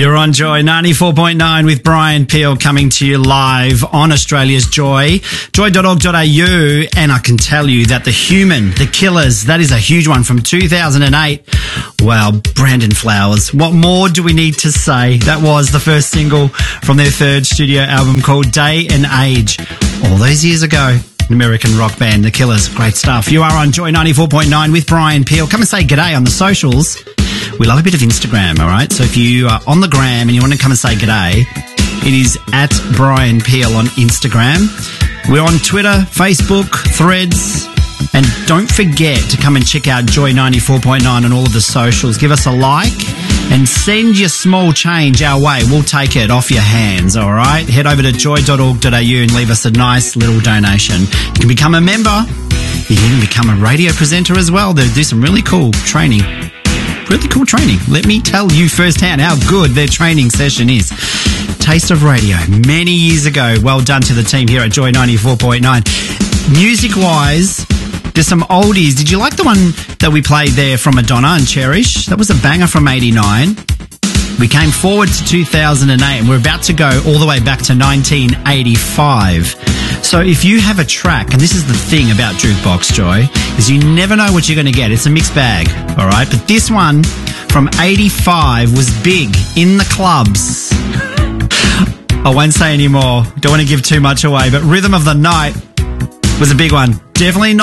You're on Joy 94.9 with Brian Peel coming to you live on Australia's Joy, joy.org.au. And I can tell you that The Killers, that is a huge one from 2008. Wow, Brandon Flowers. What more do we need to say? That was the first single from their third studio album called Day and Age. All those years ago. An American rock band, The Killers. Great stuff. You are on Joy 94.9 with Brian Peel. Come and say g'day on the socials. We love a bit of Instagram, all right? So if you are on the gram and you want to come and say g'day, it is at Brian Peel on Instagram. We're on Twitter, Facebook, Threads. And don't forget to come and check out Joy 94.9 on all of the socials. Give us a like and send your small change our way. We'll take it off your hands, all right? Head over to joy.org.au and leave us a nice little donation. You can become a member. You can even become a radio presenter as well. They do some really cool training. Really cool training. Let me tell you firsthand how good their training session is. Taste of Radio, many years ago. Well done to the team here at Joy 94.9. Music-wise, there's some oldies. Did you like the one that we played there from Madonna and Cherish? That was a banger from 89. We came forward to 2008 and we're about to go all the way back to 1985. So if you have a track, and this is the thing about Jukebox Joy, is you never know what you're going to get. It's a mixed bag, all right? But this one from 85 was big in the clubs. I won't say any more. Don't want to give too much away, but Rhythm of the Night was a big one. Definitely not